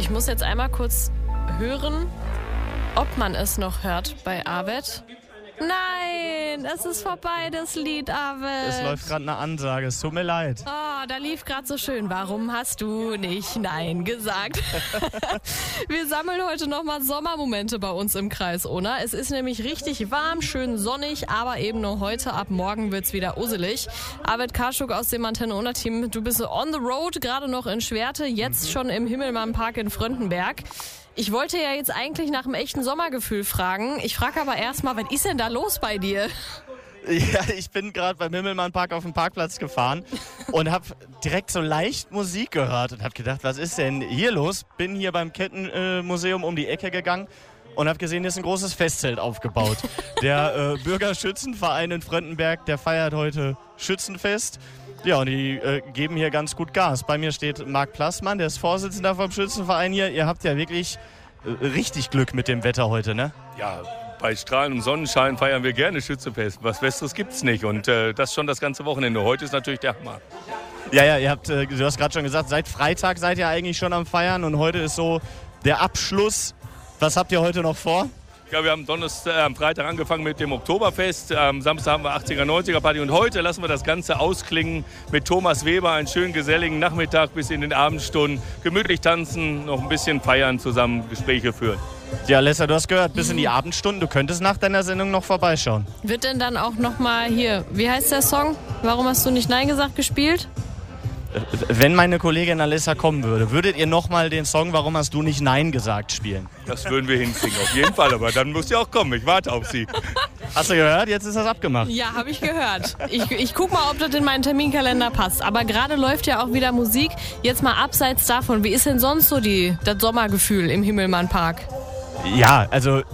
ich muss jetzt einmal kurz hören, ob man es noch hört bei Arvid. Nein, es ist vorbei, das Lied, Arvid. Es läuft gerade eine Ansage, es tut mir leid. Oh, da lief gerade so schön. Warum hast du nicht Nein gesagt? Wir sammeln heute nochmal Sommermomente bei uns im Kreis Unna. Es ist nämlich richtig warm, schön sonnig, aber eben nur heute. Ab morgen wird's wieder usselig. Arvid Karschuk aus dem Antenne Unna Team, du bist on the road, gerade noch in Schwerte, jetzt schon im Himmelmann-Park in Fröndenberg. Ich wollte ja jetzt eigentlich nach einem echten Sommergefühl fragen. Ich frage aber erstmal, was ist denn da los bei dir? Ja, ich bin gerade beim Himmelmann-Park auf dem Parkplatz gefahren und habe direkt so leicht Musik gehört und habe gedacht, was ist denn hier los? Bin hier beim Kettenmuseum um die Ecke gegangen und habe gesehen, hier ist ein großes Festzelt aufgebaut. Der Bürgerschützenverein in Fröndenberg, der feiert heute Schützenfest. Ja, und die geben hier ganz gut Gas. Bei mir steht Marc Plassmann, der ist Vorsitzender vom Schützenverein hier. Ihr habt ja wirklich richtig Glück mit dem Wetter heute, ne? Ja, bei strahlendem Sonnenschein feiern wir gerne Schützenfest. Was Besseres gibt's nicht und das schon das ganze Wochenende. Heute ist natürlich der Hammer. Ja, ihr habt, du hast gerade schon gesagt, seit Freitag seid ihr eigentlich schon am Feiern und heute ist so der Abschluss. Was habt ihr heute noch vor? Ja, wir haben am Freitag angefangen mit dem Oktoberfest. Am Samstag haben wir 80er, 90er Party und heute lassen wir das Ganze ausklingen mit Thomas Weber. Einen schönen geselligen Nachmittag bis in den Abendstunden. Gemütlich tanzen, noch ein bisschen feiern, zusammen Gespräche führen. Ja, Lessa, du hast gehört, bis in die Abendstunden. Du könntest nach deiner Sendung noch vorbeischauen. Wird denn dann auch nochmal hier, wie heißt der Song? Warum hast du nicht Nein gesagt gespielt? Wenn meine Kollegin Alessa kommen würde, würdet ihr nochmal den Song Warum hast du nicht Nein gesagt spielen? Das würden wir hinkriegen, auf jeden Fall. Aber dann muss sie auch kommen. Ich warte auf sie. Hast du gehört? Jetzt ist das abgemacht. Ja, habe ich gehört. Ich guck mal, ob das in meinen Terminkalender passt. Aber gerade läuft ja auch wieder Musik. Jetzt mal abseits davon. Wie ist denn sonst so das Sommergefühl im Himmelmann-Park? Ja, also